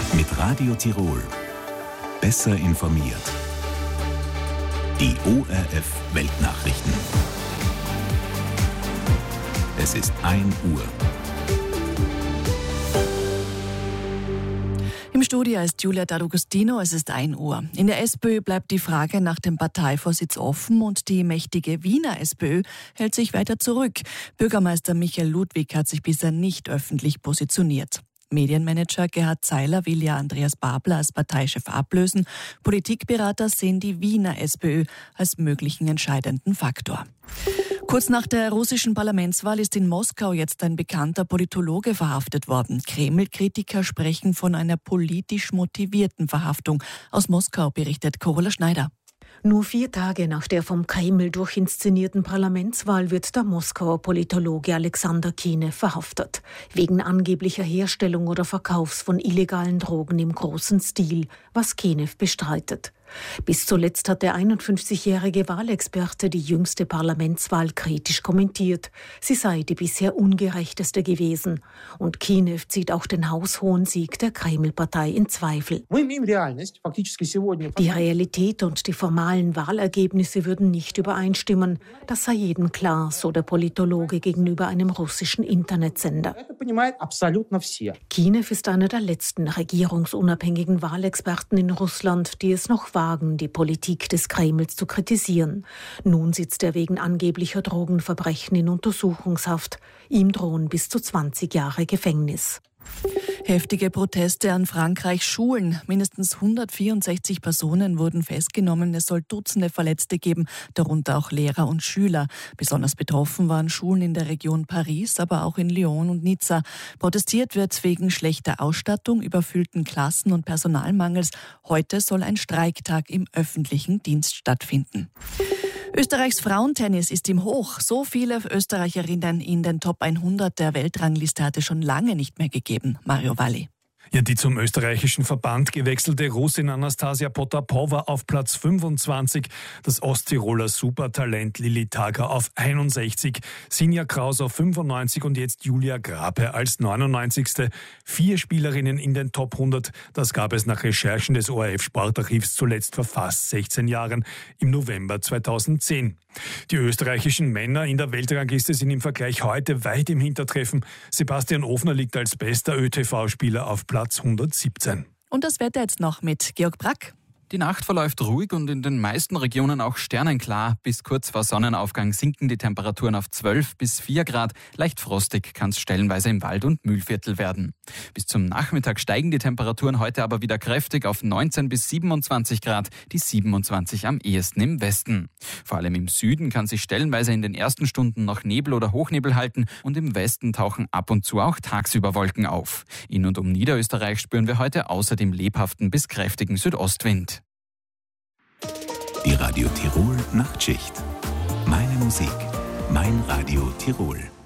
Mit Radio Tirol. Besser informiert. Die ORF Weltnachrichten. Es ist 1 Uhr. Im Studio ist Julia D'Agostino, es ist 1 Uhr. In der SPÖ bleibt die Frage nach dem Parteivorsitz offen und die mächtige Wiener SPÖ hält sich weiter zurück. Bürgermeister Michael Ludwig hat sich bisher nicht öffentlich positioniert. Medienmanager Gerhard Zeiler will ja Andreas Babler als Parteichef ablösen. Politikberater sehen die Wiener SPÖ als möglichen entscheidenden Faktor. Kurz nach der russischen Parlamentswahl ist in Moskau jetzt ein bekannter Politologe verhaftet worden. Kreml-Kritiker sprechen von einer politisch motivierten Verhaftung. Aus Moskau berichtet Carola Schneider. Nur 4 Tage nach der vom Kreml durchinszenierten Parlamentswahl wird der Moskauer Politologe Alexander Kinew verhaftet. Wegen angeblicher Herstellung oder Verkaufs von illegalen Drogen im großen Stil, was Kinew bestreitet. Bis zuletzt hat der 51-jährige Wahlexperte die jüngste Parlamentswahl kritisch kommentiert. Sie sei die bisher ungerechteste gewesen. Und Kinew zieht auch den haushohen Sieg der Kreml-Partei in Zweifel. Die Realität und die formalen Wahlergebnisse würden nicht übereinstimmen. Das sei jedem klar, so der Politologe gegenüber einem russischen Internetsender. Kinew ist einer der letzten regierungsunabhängigen Wahlexperten in Russland, die es noch wagen, die Politik des Kremls zu kritisieren. Nun sitzt er wegen angeblicher Drogenverbrechen in Untersuchungshaft. Ihm drohen bis zu 20 Jahre Gefängnis. Heftige Proteste an Frankreichs Schulen. Mindestens 164 Personen wurden festgenommen. Es soll Dutzende Verletzte geben, darunter auch Lehrer und Schüler. Besonders betroffen waren Schulen in der Region Paris, aber auch in Lyon und Nizza. Protestiert wird wegen schlechter Ausstattung, überfüllten Klassen und Personalmangels. Heute soll ein Streiktag im öffentlichen Dienst stattfinden. Österreichs Frauentennis ist im Hoch. So viele Österreicherinnen in den Top 100 der Weltrangliste hatte schon lange nicht mehr gegeben. Mario Valli. Ja, die zum österreichischen Verband gewechselte Russin Anastasia Potapova auf Platz 25, das Osttiroler Supertalent Lilly Tager auf 61, Sinja Kraus auf 95 und jetzt Julia Grape als 99. 4 Spielerinnen in den Top 100, das gab es nach Recherchen des ORF-Sportarchivs zuletzt vor fast 16 Jahren, im November 2010. Die österreichischen Männer in der Weltrangliste sind im Vergleich heute weit im Hintertreffen. Sebastian Ofner liegt als bester ÖTV-Spieler auf Platz 117. Und das Wetter jetzt noch mit Georg Brack. Die Nacht verläuft ruhig und in den meisten Regionen auch sternenklar. Bis kurz vor Sonnenaufgang sinken die Temperaturen auf 12 bis 4 Grad. Leicht frostig kann es stellenweise im Wald- und Mühlviertel werden. Bis zum Nachmittag steigen die Temperaturen heute aber wieder kräftig auf 19 bis 27 Grad, die 27 am ehesten im Westen. Vor allem im Süden kann sich stellenweise in den ersten Stunden noch Nebel oder Hochnebel halten und im Westen tauchen ab und zu auch tagsüber Wolken auf. In und um Niederösterreich spüren wir heute außerdem lebhaften bis kräftigen Südostwind. Die Radio Tirol Nachtschicht. Meine Musik, mein Radio Tirol.